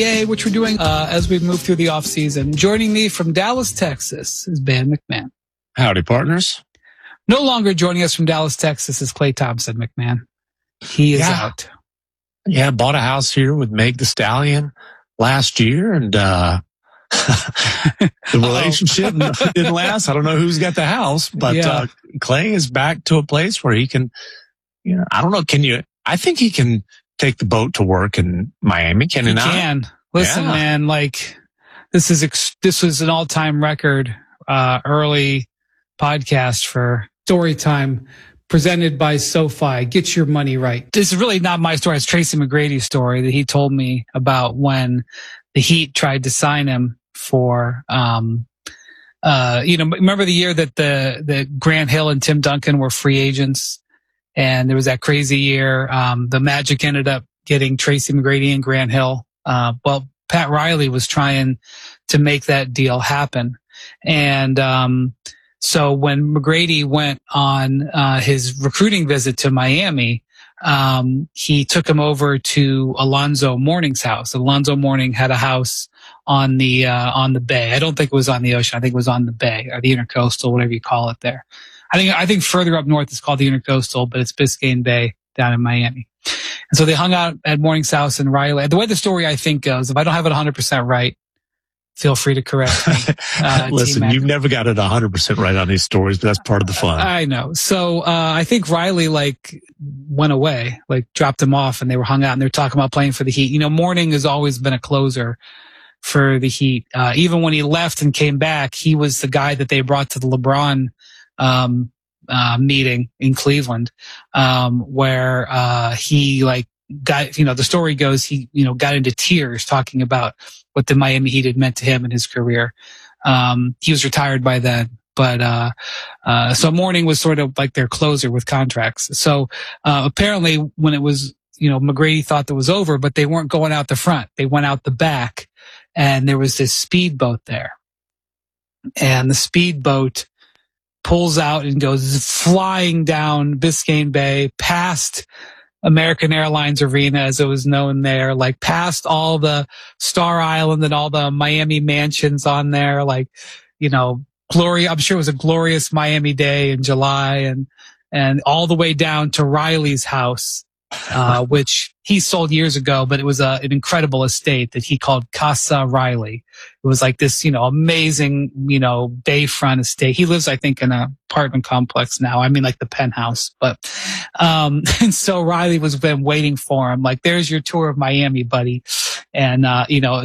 which we're doing as we move through the off season. Joining me from Dallas, Texas is Ben McMahon. Howdy, partners. No longer joining us from Dallas, Texas is Clay Thompson McMahon. He is out. Yeah, bought a house here with Meg the Stallion last year, and the relationship didn't last. I don't know who's got the house, but Clay is back to a place where he can, I don't know, I think he can take the boat to work in Miami, can he not? He can. Listen, man, this was an all-time record early podcast for Story Time presented by SoFi. Get your money right. This is really not my story. It's Tracy McGrady's story that he told me about when the Heat tried to sign him for, remember the year that the Grant Hill and Tim Duncan were free agents? And there was that crazy year. The Magic ended up getting Tracy McGrady and Grant Hill. Pat Riley was trying to make that deal happen. And, so when McGrady went on, his recruiting visit to Miami, he took him over to Alonzo Mourning's house. Alonzo Mourning had a house on the bay. I don't think it was on the ocean. I think it was on the bay or the intercoastal, whatever you call it there. I think further up north it's called the Intercoastal, but it's Biscayne Bay down in Miami. And so they hung out at Mourning's house in Riley. The way the story I think goes, if I don't have it 100% right, feel free to correct me. Listen, you've never got it 100% right on these stories, but that's part of the fun. I know. So I think Riley went away, dropped him off, and they were hung out and they were talking about playing for the Heat. Mourning has always been a closer for the Heat. Even when he left and came back, he was the guy that they brought to the LeBron meeting in Cleveland, where he got, the story goes, he, got into tears talking about what the Miami Heat had meant to him in his career. He was retired by then, but, so Mourning was sort of like their closer with contracts. So, apparently when it was, McGrady thought that was over, but they weren't going out the front. They went out the back, and there was this speedboat there, and the speedboat pulls out and goes flying down Biscayne Bay past American Airlines Arena, as it was known there, past all the Star Island and all the Miami mansions on there, glory. I'm sure it was a glorious Miami day in July, and all the way down to Riley's house, which he sold years ago, but it was an incredible estate that he called Casa Riley. It was this, amazing, bayfront estate. He lives, I think, in an apartment complex now. I mean, the penthouse, but, and so Riley was been waiting for him. There's your tour of Miami, buddy. And,